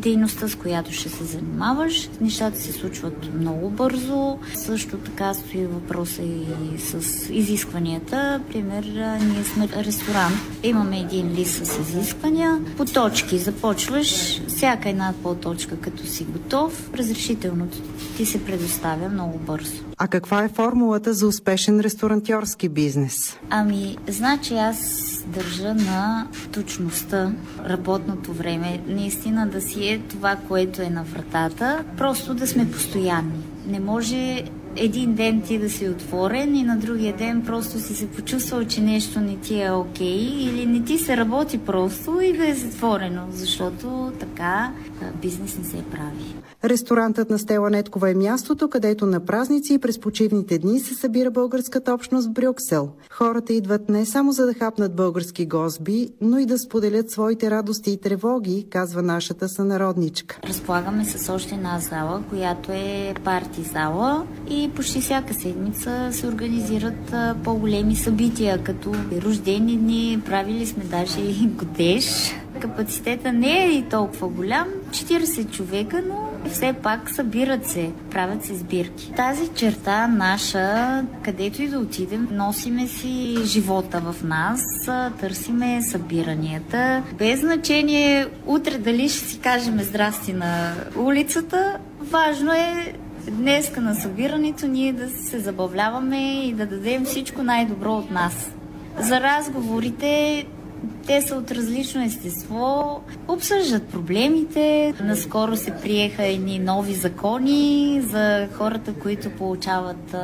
дейността, с която ще се занимаваш. Нещата се случват много бързо. Също така стои въпроса и с изискванията. Пример, ние сме ресторант. Имаме един лист с изисквания. По точки започваш. Всяка една подточка, като си готов, разрешителното ти се предоставя много бързо. А каква е формулата за успешен ресторантьорски бизнес? Значи аз държа на точността, работното време. Наистина да си е това, което е на вратата. Просто да сме постоянни. Не може един ден ти да си отворен и на другия ден просто си се почувствал, че нещо не ти е окей или не ти се работи просто и да е затворено, защото така бизнес не се прави. Ресторантът на Стела Неткова е мястото, където на празници и през почивните дни се събира българската общност в Брюксел. Хората идват не само за да хапнат български гозби, но и да споделят своите радости и тревоги, казва нашата сънародничка. Разполагаме с още една зала, която е парти зала и почти всяка седмица се организират по-големи събития, като рождени дни, правили сме даже и годеж. Капацитета не е и толкова голям, 40 човека, но все пак събират се, правят се сбирки. Тази черта наша, където и да отидем, носиме си живота в нас, търсиме събиранията. Без значение утре дали ще си кажем здрасти на улицата, важно е днеска на събирането ние да се забавляваме и да дадем всичко най-добро от нас. За разговорите те са от различно естество, обсъждат проблемите. Наскоро се приеха едни нови закони за хората, които получават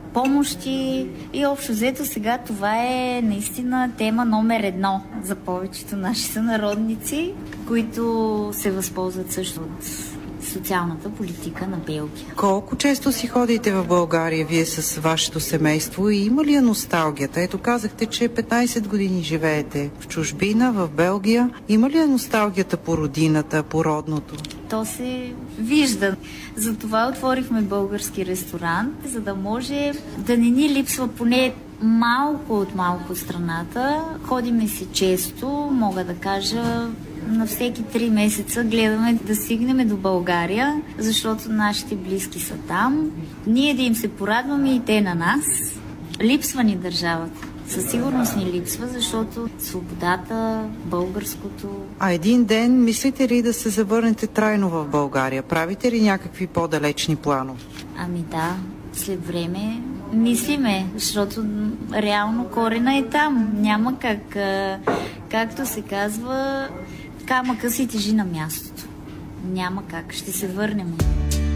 помощи. И общо взето сега това е наистина тема номер 1 за повечето наши сънародници, които се възползват също от социалната политика на Белгия. Колко често си ходите в България вие с вашето семейство и има ли носталгията? Ето казахте, че 15 години живеете в чужбина, в Белгия. Има ли носталгията по родината, по родното? То се вижда. Затова отворихме български ресторант, за да може да не ни липсва поне малко от страната. Ходиме си често, мога да кажа, на всеки 3 месеца гледаме да стигнем до България, защото нашите близки са там. Ние да им се порадваме и те на нас. Липсва ни държавата. Със сигурност ни липсва, защото свободата, българското... А един ден мислите ли да се завърнете трайно в България? Правите ли някакви по-далечни планове? Да, след време мислиме, защото реално корена е там. Няма как, както се казва, камъка си тежи на мястото. Няма как, ще се върнем.